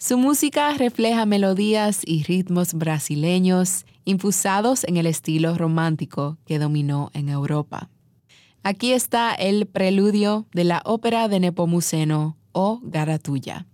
Su música refleja melodías y ritmos brasileños infusados en el estilo romántico que dominó en Europa. Aquí está el preludio de la ópera de Nepomuceno o Garatulla.